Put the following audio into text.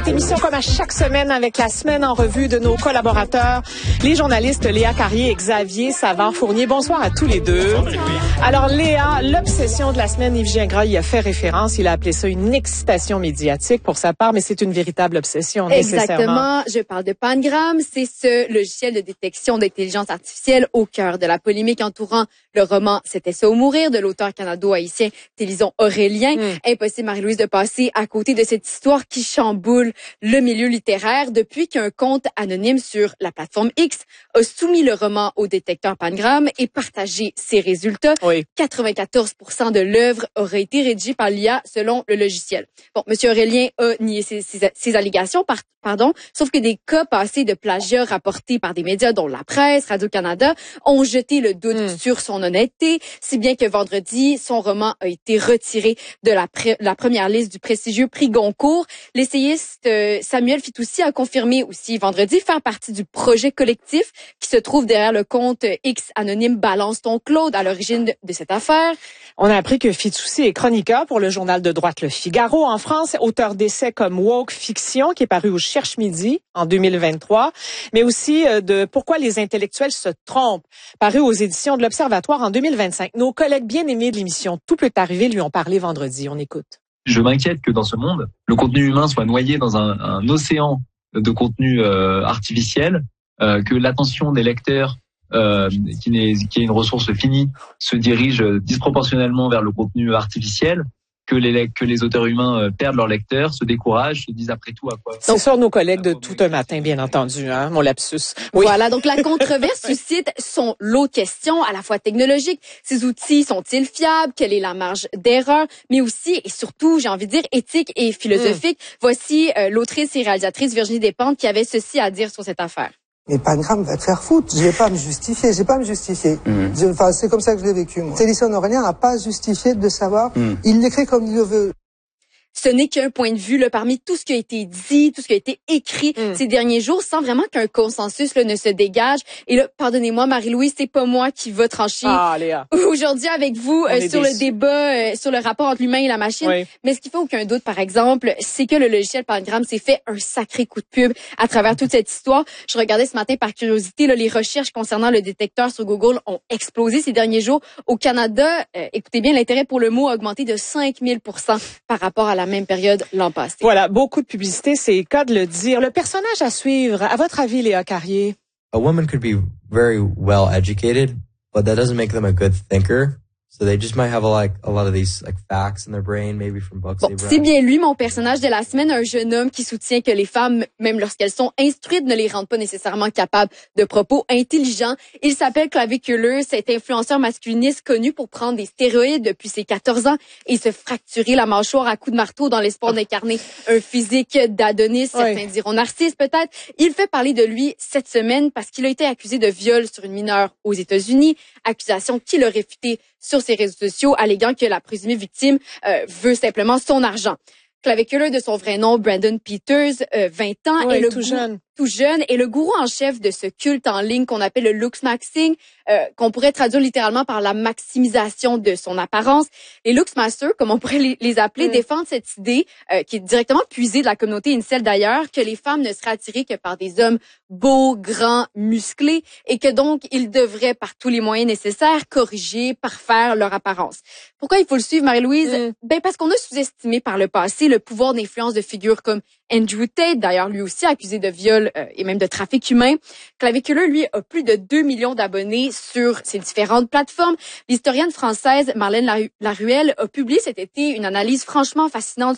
cette émission comme à chaque semaine avec la semaine en revue de nos collaborateurs, les journalistes Léa Carrier et Xavier Savard-Fournier. Bonsoir à tous les deux. Alors Léa, l'obsession de la semaine, Yves Gingras y a fait référence. Il a appelé ça une excitation médiatique pour sa part, mais c'est une véritable obsession nécessairement. Exactement. Je parle de Pangram. C'est ce logiciel de détection d'intelligence artificielle au cœur de la polémique entourant le roman C'était ça ou mourir de l'auteur canado-haïtien Télison Aurélien. Impossible, Marie-Louise, de passer à côté de cette histoire qui chamboule le milieu littéraire depuis qu'un compte anonyme sur la plateforme X a soumis le roman au détecteur Pangram et partagé ses résultats. Oui. 94% de l'œuvre aurait été rédigée par l'IA selon le logiciel. Bon, Monsieur Aurélien a nié ces allégations, sauf que des cas passés de plagiat rapportés par des médias dont la presse, Radio-Canada, ont jeté le doute sur son honnêteté, si bien que vendredi, son roman a été retiré de la première liste du prestigieux prix Goncourt. L'essayiste Samuel Fitoussi a confirmé aussi vendredi faire partie du projet collectif qui se trouve derrière le compte X anonyme Balance ton Claude à l'origine de cette affaire. On a appris que Fitoussi est chroniqueur pour le journal de droite Le Figaro en France, auteur d'essais comme Woke Fiction qui est paru au Cherche Midi en 2023, mais aussi de Pourquoi les intellectuels se trompent, paru aux éditions de l'Observatoire en 2025. Nos collègues bien-aimés de l'émission Tout peut arriver lui ont parlé vendredi. On écoute. Je m'inquiète que dans ce monde, le contenu humain soit noyé dans un océan de contenu artificiel, que l'attention des lecteurs, qui est une ressource finie, se dirige disproportionnellement vers le contenu artificiel, que les auteurs humains perdent leurs lecteurs, se découragent, se disent après tout à quoi. C'est sur nos collègues de Tout un matin, bien entendu, mon lapsus. Oui. Voilà, donc la controverse suscite son lot de questions à la fois technologiques. Ces outils sont-ils fiables? Quelle est la marge d'erreur? Mais aussi et surtout, j'ai envie de dire, éthique et philosophique. Voici l'autrice et réalisatrice Virginie Despentes qui avait ceci à dire sur cette affaire. Mais Pangram va te faire foutre. Je vais pas me justifier. Enfin, c'est comme ça que je l'ai vécu, moi. Télison Aurélien n'a pas justifié de savoir. Il l'écrit comme il le veut. Ce n'est qu'un point de vue là, parmi tout ce qui a été dit, tout ce qui a été écrit ces derniers jours, sans vraiment qu'un consensus là, ne se dégage. Et là, pardonnez-moi, Marie-Louise, c'est pas moi qui va trancher aujourd'hui avec vous sur le débat, sur le rapport entre l'humain et la machine. Oui. Mais ce qui fait aucun doute, par exemple, c'est que le logiciel Pangram s'est fait un sacré coup de pub à travers toute cette histoire. Je regardais ce matin par curiosité, là, les recherches concernant le détecteur sur Google ont explosé ces derniers jours. Au Canada, écoutez bien, l'intérêt pour le mot a augmenté de 5000% par rapport à la même période l'an passé. Voilà, beaucoup de publicité, c'est le cas de le dire. Le personnage à suivre, à votre avis, Léa Carrier? A woman could be very well educated, but that doesn't make them a good thinker. So they just might have a lot of these facts in their brain, maybe from books they've read. C'est bien lui, mon personnage de la semaine, un jeune homme qui soutient que les femmes, même lorsqu'elles sont instruites, ne les rendent pas nécessairement capables de propos intelligents. Il s'appelle Claviculeux, cet influenceur masculiniste connu pour prendre des stéroïdes depuis ses 14 ans et se fracturer la mâchoire à coups de marteau dans l'espoir d'incarner un physique d'Adonis, certains diront narcisse peut-être. Il fait parler de lui cette semaine parce qu'il a été accusé de viol sur une mineure aux États-Unis, accusation qu'il a réfutée sur ses réseaux sociaux, alléguant que la présumée victime veut simplement son argent. Claviculeux de son vrai nom, Brandon Peters, 20 ans, oui, et tout jeune, et le gourou en chef de ce culte en ligne qu'on appelle le looksmaxing, qu'on pourrait traduire littéralement par la maximisation de son apparence. Les looksmasters, comme on pourrait les appeler, défendent cette idée qui est directement puisée de la communauté incel d'ailleurs, que les femmes ne seraient attirées que par des hommes beaux, grands, musclés, et que donc ils devraient par tous les moyens nécessaires corriger, parfaire leur apparence. Pourquoi il faut le suivre, Marie-Louise? Parce qu'on a sous-estimé par le passé le pouvoir d'influence de figures comme Andrew Tate, d'ailleurs lui aussi accusé de viol et même de trafic humain. Claviculeux, lui, a plus de 2 millions d'abonnés sur ses différentes plateformes. L'historienne française Marlène Laruelle a publié cet été une analyse franchement fascinante